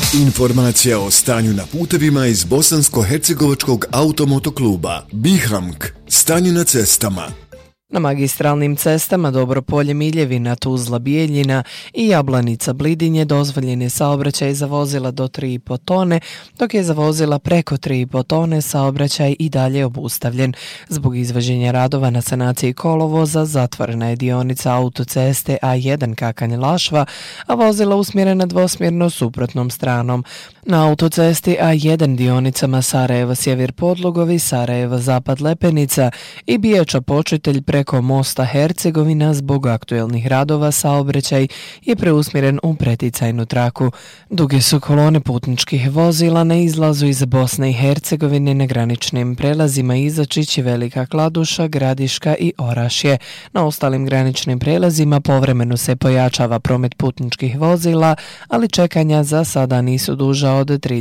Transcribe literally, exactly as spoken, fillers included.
Informacija o stanju na putevima iz Bosansko-hercegovačkog automotokluba Bihamk. Stanje na cestama. Na magistralnim cestama Dobropolje Miljevina, Tuzla Bijeljina i Jablanica Blidinje dozvoljen je saobraćaj za vozila do tri i po tone, dok je za vozila preko tri i po tone saobraćaj i dalje obustavljen. Zbog izvođenja radova na sanaciji kolovoza zatvorena je dionica autoceste A jedan Kakanj-Lašva, a vozila usmjerena dvosmjerno suprotnom stranom. Na autocesti A jedan dionicama Sarajevo-Sjever Podlogovi, Sarajevo-Zapad Lepenica i Biječa Počitelj preko mosta Hercegovina zbog aktuelnih radova saobraćaj je preusmjeren u preticajnu traku. Duge su kolone putničkih vozila na izlazu iz Bosne i Hercegovine na graničnim prelazima Izačić, Velika Kladuša, Gradiška i Orašje. Na ostalim graničnim prelazima povremeno se pojačava promet putničkih vozila, ali čekanja za sada nisu duža od tri